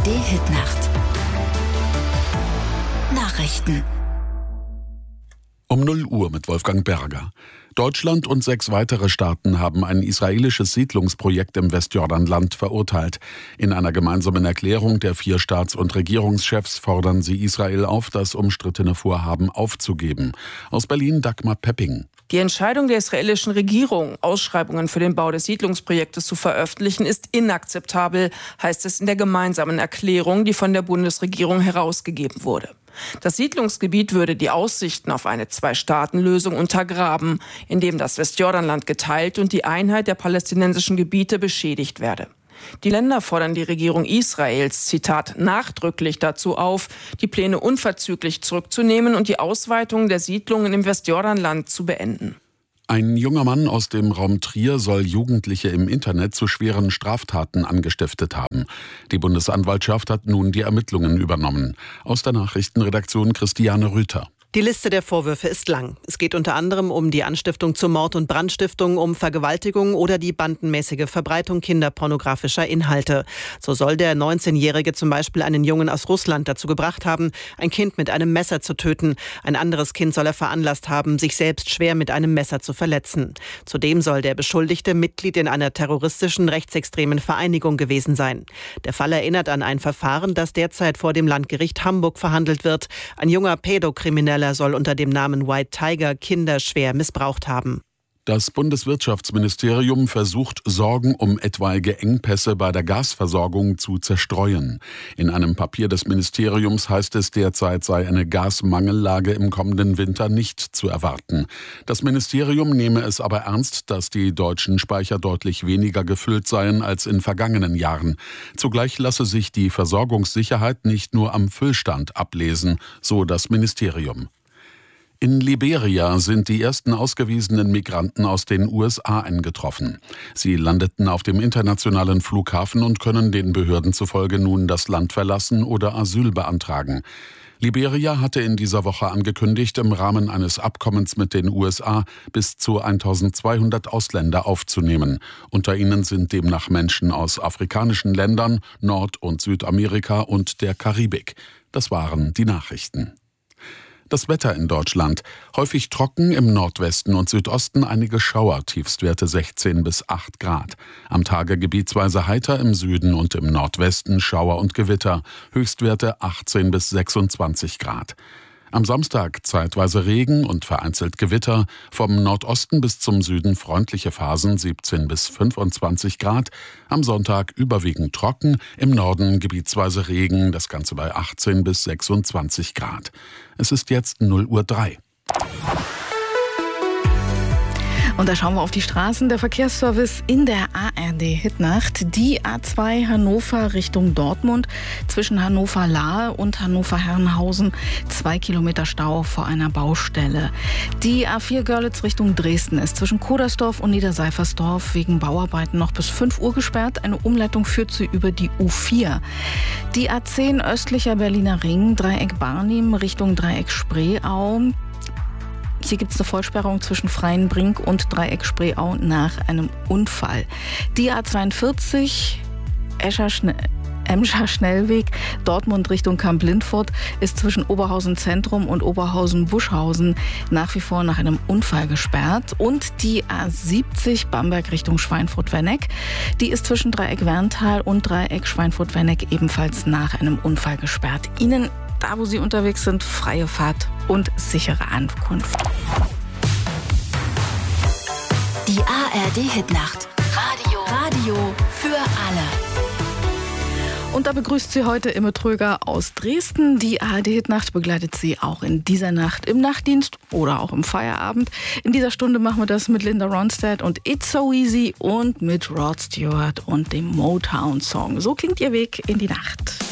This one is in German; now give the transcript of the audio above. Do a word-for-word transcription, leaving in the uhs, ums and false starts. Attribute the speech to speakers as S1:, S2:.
S1: D-Hit-Nacht. Nachrichten.
S2: Um null Uhr mit Wolfgang Berger. Deutschland und sechs weitere Staaten haben ein israelisches Siedlungsprojekt im Westjordanland verurteilt. In einer gemeinsamen Erklärung der vier Staats- und Regierungschefs fordern sie Israel auf, das umstrittene Vorhaben aufzugeben. Aus Berlin Dagmar Pepping.
S3: Die Entscheidung der israelischen Regierung, Ausschreibungen für den Bau des Siedlungsprojektes zu veröffentlichen, ist inakzeptabel, heißt es in der gemeinsamen Erklärung, die von der Bundesregierung herausgegeben wurde. Das Siedlungsgebiet würde die Aussichten auf eine Zwei-Staaten-Lösung untergraben, indem das Westjordanland geteilt und die Einheit der palästinensischen Gebiete beschädigt werde. Die Länder fordern die Regierung Israels, Zitat, nachdrücklich dazu auf, die Pläne unverzüglich zurückzunehmen und die Ausweitung der Siedlungen im Westjordanland zu beenden.
S2: Ein junger Mann aus dem Raum Trier soll Jugendliche im Internet zu schweren Straftaten angestiftet haben. Die Bundesanwaltschaft hat nun die Ermittlungen übernommen. Aus der Nachrichtenredaktion Christiane Rüther.
S4: Die Liste der Vorwürfe ist lang. Es geht unter anderem um die Anstiftung zur Mord- und Brandstiftung, um Vergewaltigung oder die bandenmäßige Verbreitung kinderpornografischer Inhalte. So soll der neunzehnjährige zum Beispiel einen Jungen aus Russland dazu gebracht haben, ein Kind mit einem Messer zu töten. Ein anderes Kind soll er veranlasst haben, sich selbst schwer mit einem Messer zu verletzen. Zudem soll der Beschuldigte Mitglied in einer terroristischen rechtsextremen Vereinigung gewesen sein. Der Fall erinnert an ein Verfahren, das derzeit vor dem Landgericht Hamburg verhandelt wird. Ein junger Pädokrimineller soll unter dem Namen White Tiger Kinder schwer missbraucht haben.
S2: Das Bundeswirtschaftsministerium versucht, Sorgen um etwaige Engpässe bei der Gasversorgung zu zerstreuen. In einem Papier des Ministeriums heißt es, derzeit sei eine Gasmangellage im kommenden Winter nicht zu erwarten. Das Ministerium nehme es aber ernst, dass die deutschen Speicher deutlich weniger gefüllt seien als in vergangenen Jahren. Zugleich lasse sich die Versorgungssicherheit nicht nur am Füllstand ablesen, so das Ministerium. In Liberia sind die ersten ausgewiesenen Migranten aus den U S A eingetroffen. Sie landeten auf dem internationalen Flughafen und können den Behörden zufolge nun das Land verlassen oder Asyl beantragen. Liberia hatte in dieser Woche angekündigt, im Rahmen eines Abkommens mit den U S A bis zu eintausendzweihundert Ausländer aufzunehmen. Unter ihnen sind demnach Menschen aus afrikanischen Ländern, Nord- und Südamerika und der Karibik. Das waren die Nachrichten. Das Wetter in Deutschland. Häufig trocken, im Nordwesten und Südosten einige Schauer, Tiefstwerte sechzehn bis acht Grad. Am Tage gebietsweise heiter, im Süden und im Nordwesten Schauer und Gewitter, Höchstwerte achtzehn bis sechsundzwanzig Grad. Am Samstag zeitweise Regen und vereinzelt Gewitter, vom Nordosten bis zum Süden freundliche Phasen siebzehn bis fünfundzwanzig Grad, am Sonntag überwiegend trocken, im Norden gebietsweise Regen, das Ganze bei achtzehn bis sechsundzwanzig Grad. Es ist jetzt null Uhr drei.
S5: Und da schauen wir auf die Straßen. Der Verkehrsservice in der A R D-Hitnacht. Die A zwei Hannover Richtung Dortmund. Zwischen Hannover-Lahe und Hannover-Herrenhausen. Zwei Kilometer Stau vor einer Baustelle. Die A vier Görlitz Richtung Dresden ist zwischen Kodersdorf und Niederseifersdorf wegen Bauarbeiten noch bis fünf Uhr gesperrt. Eine Umleitung führt sie über die U vier. Die A zehn östlicher Berliner Ring. Dreieck Barnim Richtung Dreieck Spreeau. Hier gibt es eine Vollsperrung zwischen Freienbrink und Dreieck Spreeau nach einem Unfall. Die A zweiundvierzig Escher Schnell Emscher Schnellweg, Dortmund Richtung Kamp-Lindfort, ist zwischen Oberhausen Zentrum und Oberhausen Buschhausen nach wie vor nach einem Unfall gesperrt. Und die A siebzig Bamberg Richtung Schweinfurt-Werneck, die ist zwischen Dreieck Werntal und Dreieck Schweinfurt-Werneck ebenfalls nach einem Unfall gesperrt. Ihnen, da wo Sie unterwegs sind, freie Fahrt und sichere Ankunft.
S1: Die A R D-Hitnacht. Radio. Radio für alle.
S5: Und da begrüßt Sie heute Imme Tröger aus Dresden. Die A R D-Hitnacht begleitet Sie auch in dieser Nacht im Nachtdienst oder auch im Feierabend. In dieser Stunde machen wir das mit Linda Ronstadt und It's So Easy und mit Rod Stewart und dem Motown-Song. So klingt Ihr Weg in die Nacht.